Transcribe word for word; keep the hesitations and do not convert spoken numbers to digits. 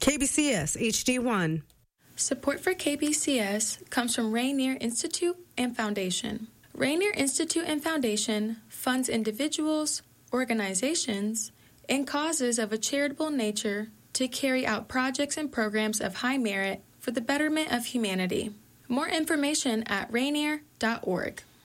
K B C S H D one. Support for K B C S comes from Rainier Institute and Foundation. Rainier Institute and Foundation funds individuals, organizations, and causes of a charitable nature to carry out projects and programs of high merit for the betterment of humanity. More information at rainier dot org.